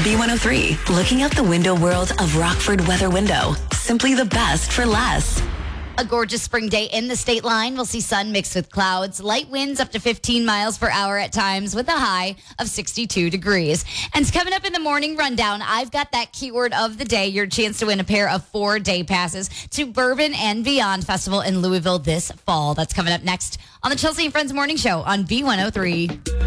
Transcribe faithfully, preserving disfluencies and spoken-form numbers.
B one oh three, looking out the window world of Rockford Weather Window. Simply the best for less. A gorgeous spring day in the state line. We'll see sun mixed with clouds, light winds up to fifteen miles per hour at times with a high of sixty-two degrees. And coming up in the morning rundown, I've got that keyword of the day, your chance to win a pair of four day passes to Bourbon and Beyond Festival in Louisville this fall. That's coming up next on the Chelsea and Friends Morning Show on B one oh three.